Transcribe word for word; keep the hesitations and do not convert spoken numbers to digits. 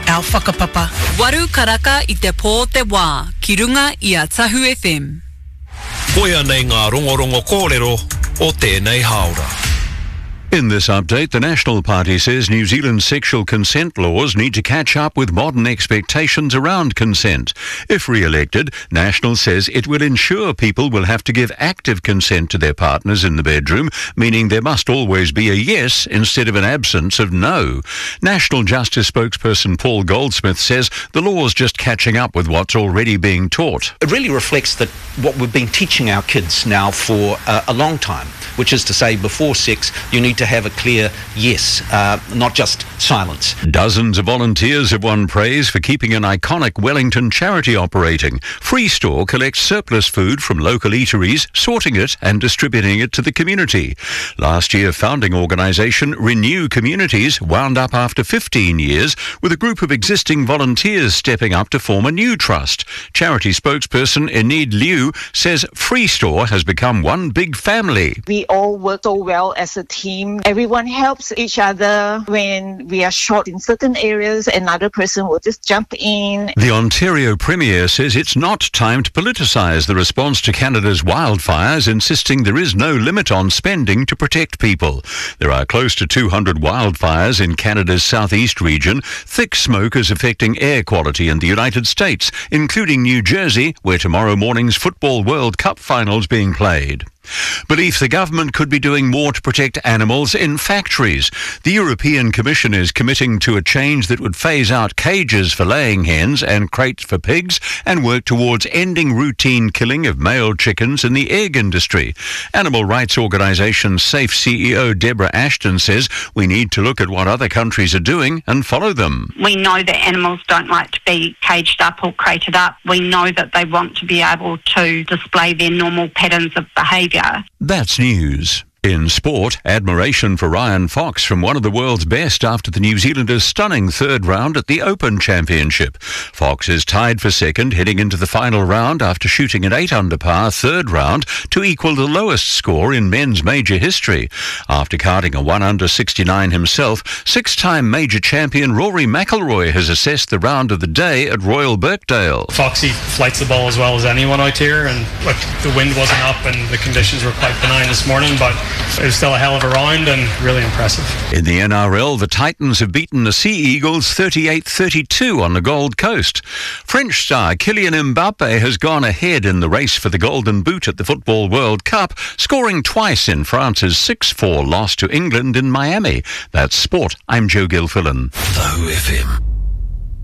our whakapapa. Waru karaka I te pō te wā, ki runga I a Tahu F M. Koia nei ngā rongorongo kōrero o tēnei haora. In this update, the National Party says New Zealand's sexual consent laws need to catch up with modern expectations around consent. If re-elected, National says it will ensure people will have to give active consent to their partners in the bedroom, meaning there must always be a yes instead of an absence of no. National Justice spokesperson Paul Goldsmith says the law's just catching up with what's already being taught. It really reflects that what we've been teaching our kids now for uh, a long time, which is to say before sex you need to have a clear yes, uh, not just silence. Dozens of volunteers have won praise for keeping an iconic Wellington charity operating. Free Store collects surplus food from local eateries, sorting it and distributing it to the community. Last year, founding organisation Renew Communities wound up after fifteen years with a group of existing volunteers stepping up to form a new trust. Charity spokesperson Enid Liu says Free Store has become one big family. We all work so well as a team. Everyone helps each other. When we are short in certain areas, another person will just jump in. The Ontario Premier says it's not time to politicise the response to Canada's wildfires, insisting there is no limit on spending to protect people. There are close to two hundred wildfires in Canada's southeast region. Thick smoke is affecting air quality in the United States, including New Jersey, where tomorrow morning's Football World Cup final's being played. Belief the government could be doing more to protect animals in factories. The European Commission is committing to a change that would phase out cages for laying hens and crates for pigs and work towards ending routine killing of male chickens in the egg industry. Animal rights organisation SAFE C E O Deborah Ashton says we need to look at what other countries are doing and follow them. We know that animals don't like to be caged up or crated up. We know that they want to be able to display their normal patterns of behaviour. That's news. In sport, admiration for Ryan Fox from one of the world's best after the New Zealanders' stunning third round at the Open Championship. Fox is tied for second heading into the final round after shooting an eight under par third round to equal the lowest score in men's major history. After carding a one under sixty-nine himself, six-time major champion Rory McIlroy has assessed the round of the day at Royal Birkdale. Foxy flights the ball as well as anyone out here, and look, the wind wasn't up and the conditions were quite benign this morning, but it was still a hell of a round and really impressive. In the N R L, the Titans have beaten the Sea Eagles thirty-eight thirty-two on the Gold Coast. French star Kylian Mbappe has gone ahead in the race for the Golden Boot at the Football World Cup, scoring twice in France's six four loss to England in Miami. That's sport. I'm Joe Gilfillan. Tahu F M.